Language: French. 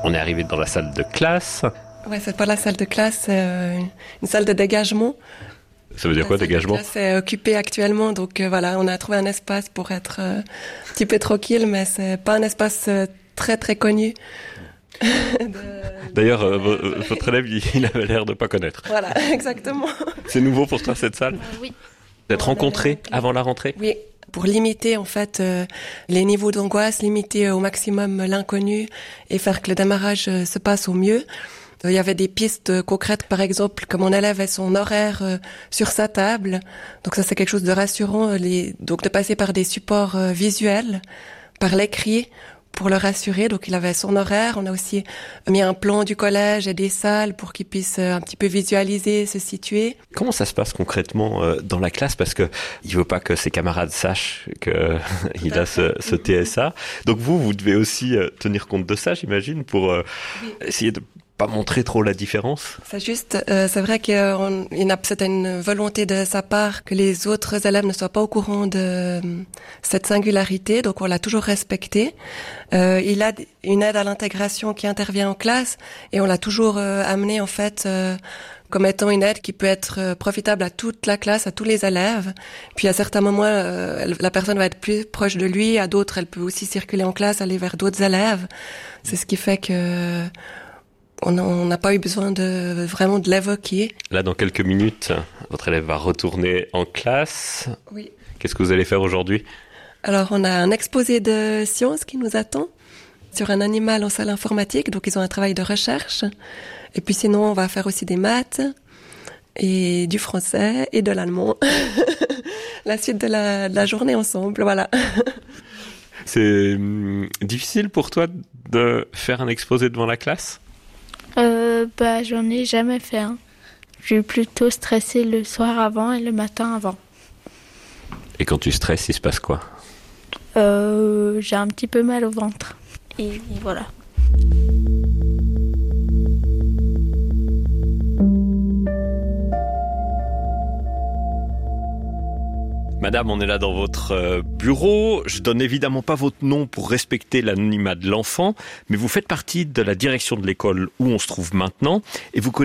On est arrivé dans la salle de classe. Ouais, c'est pas la salle de classe, c'est une salle de dégagement. Ça veut dire quoi, dégagement? La salle de classe est occupée actuellement, donc voilà, on a trouvé un espace pour être un petit peu tranquille, mais c'est pas un espace très très connu. D'ailleurs, votre élève, il avait l'air de pas connaître. Voilà, exactement. C'est nouveau pour toi, cette salle? Oui. D'être rencontré avant la rentrée? Oui, pour limiter en fait les niveaux d'angoisse, limiter au maximum l'inconnu et faire que le démarrage se passe au mieux. Il y avait des pistes concrètes, par exemple, que mon élève ait son horaire sur sa table. Donc ça, c'est quelque chose de rassurant. Donc de passer par des supports visuels, par l'écrit, pour le rassurer. Donc il avait son horaire. On a aussi mis un plan du collège et des salles pour qu'il puisse un petit peu visualiser, se situer. Comment ça se passe concrètement dans la classe? Parce que il veut pas que ses camarades sachent que il a ce TSA. Donc vous devez aussi tenir compte de ça, j'imagine, pour essayer de pas montrer trop la différence. C'est juste, c'est vrai c'était une volonté de sa part que les autres élèves ne soient pas au courant de cette singularité, donc on l'a toujours respecté. Il a une aide à l'intégration qui intervient en classe et on l'a toujours amené en fait comme étant une aide qui peut être profitable à toute la classe, à tous les élèves. Puis à certains moments, la personne va être plus proche de lui, à d'autres, elle peut aussi circuler en classe, aller vers d'autres élèves. C'est ce qui fait que on n'a pas eu besoin vraiment de l'évoquer. Là, dans quelques minutes, votre élève va retourner en classe. Oui. Qu'est-ce que vous allez faire aujourd'hui? Alors, on a un exposé de sciences qui nous attend sur un animal en salle informatique. Donc, ils ont un travail de recherche. Et puis sinon, on va faire aussi des maths et du français et de l'allemand. La suite de la journée ensemble, voilà. C'est difficile pour toi de faire un exposé devant la classe? J'en ai jamais fait un. Je suis plutôt stressée le soir avant et le matin avant. Et quand tu stresses, il se passe quoi? J'ai un petit peu mal au ventre. Et voilà. Madame, on est là dans votre bureau. Je donne évidemment pas votre nom pour respecter l'anonymat de l'enfant, mais vous faites partie de la direction de l'école où on se trouve maintenant et vous connaissez